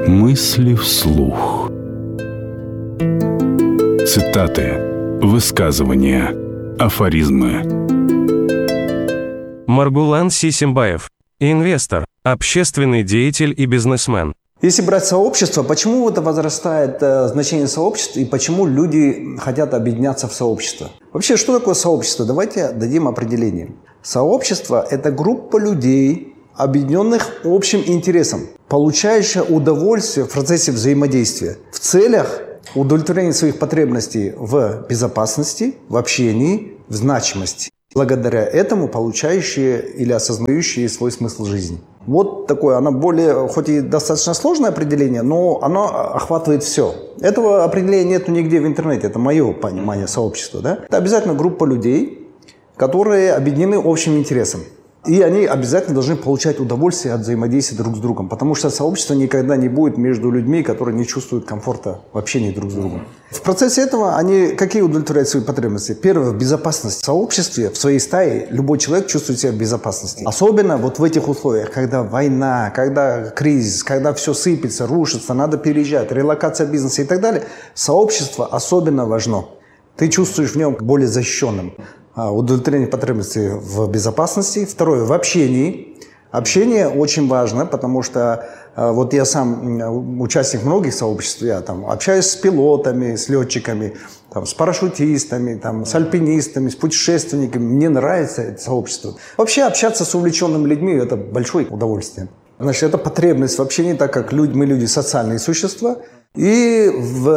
Мысли вслух. Цитаты, высказывания, афоризмы. Маргулан Сисимбаев. Инвестор, общественный деятель и бизнесмен. Если брать сообщество, почему это возрастает значение сообщества и почему люди хотят объединяться в сообщество? Вообще, что такое сообщество? Давайте дадим определение. Сообщество – это группа людей, объединенных общим интересом, получающая удовольствие в процессе взаимодействия в целях удовлетворения своих потребностей в безопасности, в общении, в значимости. Благодаря этому получающие или осознающие свой смысл жизни. Вот такое, оно более, хоть и достаточно сложное определение, но оно охватывает все. Этого определения нет нигде в интернете, это мое понимание сообщества. Да? Это обязательно группа людей, которые объединены общим интересом. И они обязательно должны получать удовольствие от взаимодействия друг с другом, потому что сообщество никогда не будет между людьми, которые не чувствуют комфорта в общении друг с другом. В процессе этого они какие удовлетворяют свои потребности? Первое – безопасность. В сообществе, в своей стае любой человек чувствует себя в безопасности. Особенно вот в этих условиях, когда война, когда кризис, когда все сыпется, рушится, надо переезжать, релокация бизнеса и так далее. Сообщество особенно важно. Ты чувствуешь в нем более защищенным. Удовлетворение потребностей в безопасности. Второе, в общении. Общение очень важно, потому что вот я сам участник многих сообществ, я там общаюсь с пилотами, с летчиками, там, с парашютистами, там, с альпинистами, с путешественниками. Мне нравится это сообщество. Вообще общаться с увлеченными людьми – это большое удовольствие. Значит, это потребность в общении, так как мы люди социальные существа, и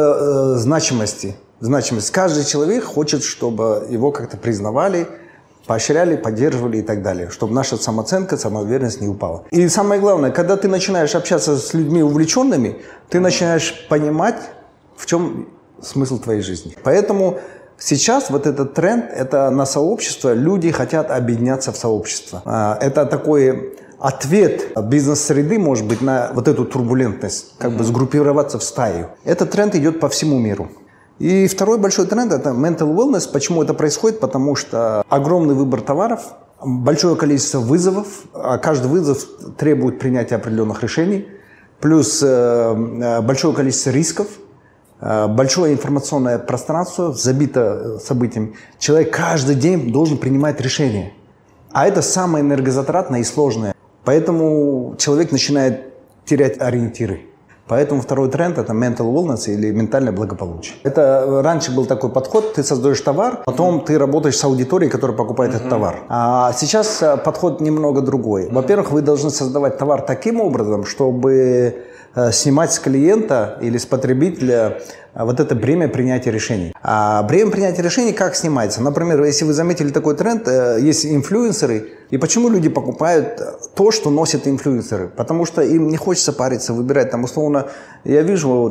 в значимости. Значимость. Каждый человек хочет, чтобы его как-то признавали, поощряли, поддерживали и так далее, чтобы наша самооценка, самоуверенность не упала. И самое главное, когда ты начинаешь общаться с людьми увлеченными, ты начинаешь понимать, в чем смысл твоей жизни. Поэтому сейчас вот этот тренд, это на сообщество, люди хотят объединяться в сообщество. Это такой ответ бизнес-среды, может быть, на вот эту турбулентность, как бы сгруппироваться в стаю. Этот тренд идет по всему миру. И второй большой тренд – это mental wellness. Почему это происходит? Потому что огромный выбор товаров, большое количество вызовов, а каждый вызов требует принятия определенных решений, плюс большое количество рисков, большое информационное пространство забито событиями. Человек каждый день должен принимать решения, а это самое энергозатратное и сложное. Поэтому человек начинает терять ориентиры. Поэтому второй тренд – это mental wellness или ментальное благополучие. Это раньше был такой подход, ты создаешь товар, потом ты работаешь с аудиторией, которая покупает этот товар. А сейчас подход немного другой. Во-первых, вы должны создавать товар таким образом, чтобы снимать с клиента или с потребителя вот это бремя принятия решений. А бремя принятия решений как снимается? Например, если вы заметили такой тренд, есть инфлюенсеры. И почему люди покупают то, что носят инфлюенсеры? Потому что им не хочется париться, выбирать. Там, условно, я вижу,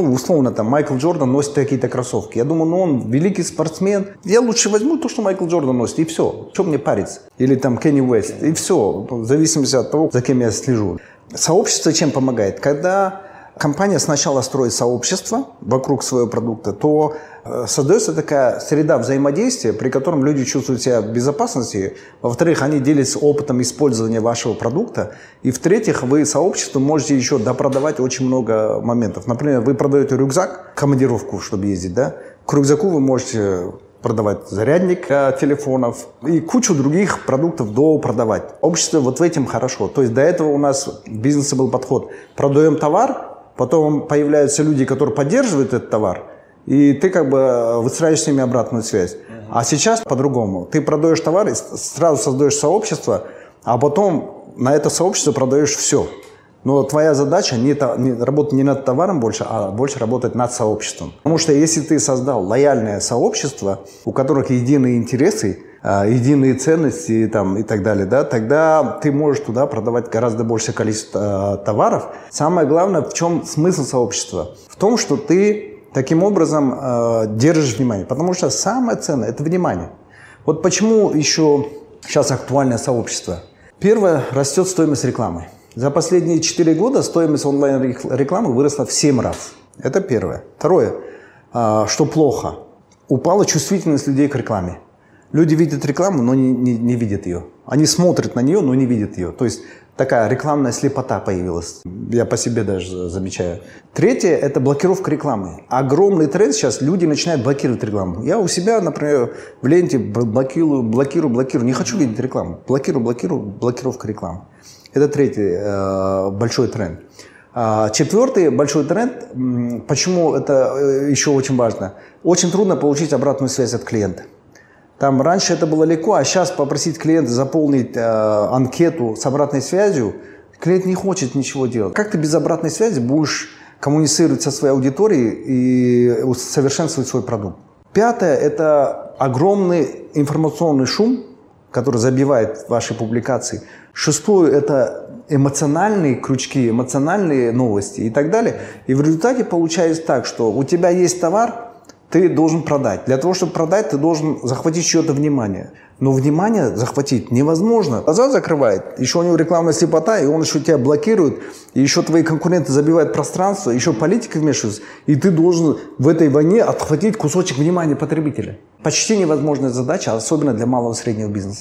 там, Майкл Джордан носит какие-то кроссовки. Я думаю, он великий спортсмен. Я лучше возьму то, что Майкл Джордан носит, и все. Что мне париться? Или там Кенни Уэст, и все. В зависимости от того, за кем я слежу. Сообщество чем помогает? Когда компания сначала строит сообщество вокруг своего продукта, то создается такая среда взаимодействия, при котором люди чувствуют себя в безопасности. Во-вторых, они делятся опытом использования вашего продукта. И в-третьих, вы сообществу можете еще допродавать очень много моментов. Например, вы продаете рюкзак, командировку, чтобы ездить, да? К рюкзаку вы можете продавать зарядник телефонов и кучу других продуктов допродавать. Общество вот в этом хорошо. То есть до этого у нас в бизнесе был подход. Продаем товар, потом появляются люди, которые поддерживают этот товар, и ты как бы выстраиваешь с ними обратную связь. А сейчас по-другому. Ты продаешь товар, и сразу создаешь сообщество, а потом на это сообщество продаешь все. Но твоя задача работать не над товаром больше, а больше работать над сообществом. Потому что если ты создал лояльное сообщество, у которых единые интересы, единые ценности там, и так далее, да, тогда ты можешь туда продавать гораздо большее количество товаров. Самое главное, в чем смысл сообщества? В том, что ты таким образом держишь внимание. Потому что самое ценное – это внимание. Вот почему еще сейчас актуальное сообщество. Первое – растет стоимость рекламы. За последние 4 года стоимость онлайн-рекламы выросла в 7 раз. Это первое. Второе, что плохо, упала чувствительность людей к рекламе. Люди видят рекламу, но не видят ее. Они смотрят на нее, но не видят ее. То есть Такая рекламная слепота появилась. Я по себе даже замечаю. Третье – это блокировка рекламы. Огромный тренд сейчас, люди начинают блокировать рекламу. Я у себя, например, в ленте блокирую. Не хочу видеть рекламу. Блокировка рекламы. Это третий большой тренд. Четвертый большой тренд, почему это еще очень важно. Очень трудно получить обратную связь от клиента. Там раньше это было легко, а сейчас попросить клиента заполнить анкету с обратной связью, клиент не хочет ничего делать. Как ты без обратной связи будешь коммуницировать со своей аудиторией и усовершенствовать свой продукт? Пятое – это огромный информационный шум, который забивает ваши публикации. Шестое – это эмоциональные крючки, эмоциональные новости и так далее. И в результате получается так, что у тебя есть товар, ты должен продать. Для того, чтобы продать, ты должен захватить чье-то внимание. Но внимание захватить невозможно. Глаза закрывает, еще у него рекламная слепота, и он еще тебя блокирует, и еще твои конкуренты забивают пространство, еще политика вмешивается, и ты должен в этой войне отхватить кусочек внимания потребителя. Почти невозможная задача, особенно для малого и среднего бизнеса.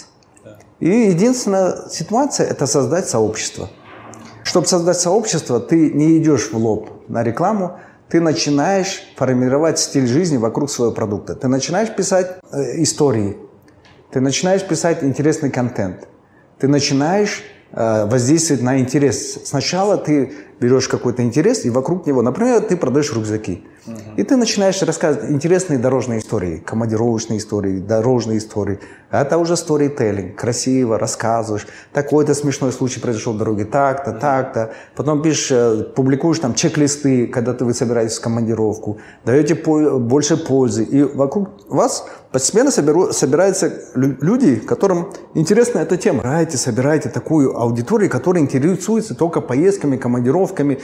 И единственная ситуация – это создать сообщество. Чтобы создать сообщество, ты не идешь в лоб на рекламу, ты начинаешь формировать стиль жизни вокруг своего продукта. Ты начинаешь писать истории, ты начинаешь писать интересный контент, ты начинаешь воздействовать на интерес. Сначала ты берешь какой-то интерес и вокруг него, например, ты продаешь рюкзаки. И ты начинаешь рассказывать интересные дорожные истории, командировочные истории, дорожные истории. Это уже сторителлинг, красиво рассказываешь. Такой-то смешной случай произошел в дороге, так-то, так-то. Потом пишешь, публикуешь там чек-листы, когда вы собираетесь в командировку, даете больше пользы. И вокруг вас постепенно собираются люди, которым интересна эта тема. Собираете такую аудиторию, которая интересуется только поездками, командировками.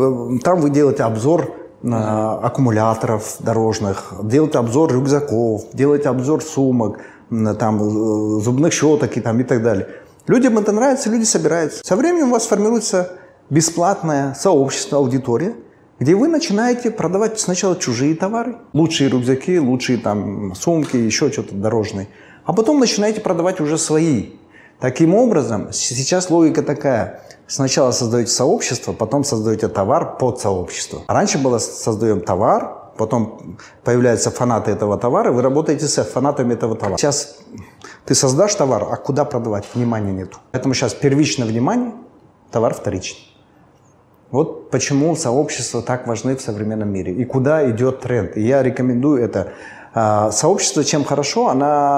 Там вы делаете обзор аккумуляторов дорожных, делаете обзор рюкзаков, делаете обзор сумок, там, зубных щеток и так далее. Людям это нравится, люди собираются. Со временем у вас формируется бесплатное сообщество, аудитория, где вы начинаете продавать сначала чужие товары, лучшие рюкзаки, лучшие там сумки, еще что-то дорожное, а потом начинаете продавать уже свои. Таким образом, сейчас логика такая. Сначала создаете сообщество, потом создаете товар под сообщество. Раньше было создаем товар, потом появляются фанаты этого товара, вы работаете с фанатами этого товара. Сейчас ты создашь товар, а куда продавать? Внимания нету. Поэтому сейчас первичное внимание, товар вторичный. Вот почему сообщества так важны в современном мире и куда идет тренд. И я рекомендую это. Сообщество чем хорошо,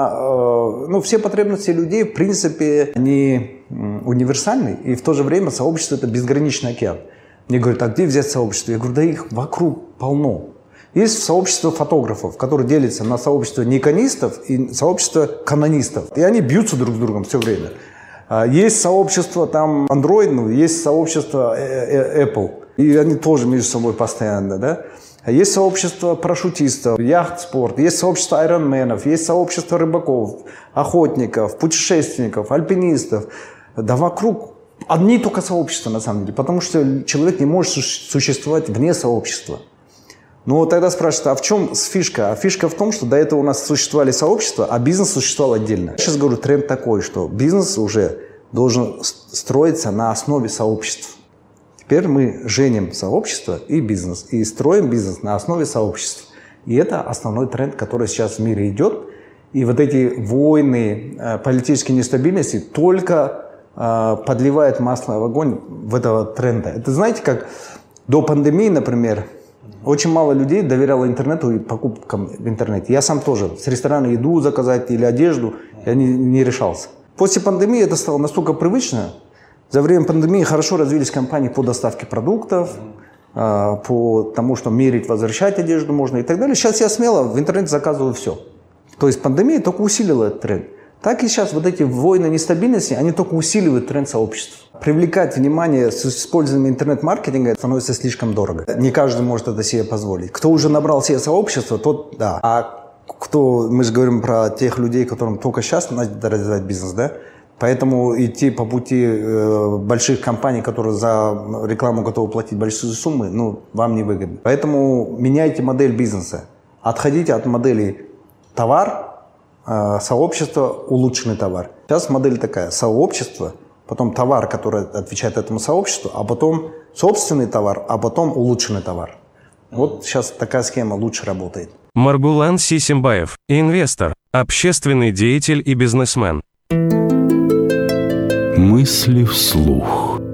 все потребности людей в принципе они универсальны, и в то же время сообщество это безграничный океан. Мне говорят, а где взять сообщество? Я говорю, да их вокруг полно. Есть сообщество фотографов, которые делятся на сообщество никонистов и сообщество канонистов. И они бьются друг с другом все время. Есть сообщество там Android, есть сообщество Apple. И они тоже между собой постоянно, да. Есть сообщество парашютистов, яхт-спорт, есть сообщество айронменов, есть сообщество рыбаков, охотников, путешественников, альпинистов. Да вокруг одни только сообщества на самом деле, потому что человек не может существовать вне сообщества. Но тогда спрашивают, а в чем фишка? А фишка в том, что до этого у нас существовали сообщества, а бизнес существовал отдельно. Я сейчас говорю, тренд такой, что бизнес уже должен строиться на основе сообществ. Теперь мы женим сообщество и бизнес, и строим бизнес на основе сообществ. И это основной тренд, который сейчас в мире идет. И вот эти войны, политические нестабильности только подливают масло в огонь в этого тренда. Это знаете, как до пандемии, например, очень мало людей доверяло интернету и покупкам в интернете. Я сам тоже с ресторана еду заказать или одежду, я не решался. После пандемии это стало настолько привычно. За время пандемии хорошо развились компании по доставке продуктов, по тому, что мерить, возвращать одежду можно и так далее. Сейчас я смело в интернете заказываю все. То есть пандемия только усилила этот тренд. Так и сейчас вот эти войны нестабильности, они только усиливают тренд сообществ. Привлекать внимание с использованием интернет-маркетинга становится слишком дорого. Не каждый может это себе позволить. Кто уже набрал себе сообщество, тот да. А кто, мы же говорим про тех людей, которым только сейчас надо развивать бизнес, да? Поэтому идти по пути больших компаний, которые за рекламу готовы платить большие суммы, вам не выгодно. Поэтому меняйте модель бизнеса. Отходите от модели товар, сообщество, улучшенный товар. Сейчас модель такая. Сообщество, потом товар, который отвечает этому сообществу, а потом собственный товар, а потом улучшенный товар. Вот сейчас такая схема лучше работает. Маргулан Сисимбаев, инвестор, общественный деятель и бизнесмен. Мысли вслух.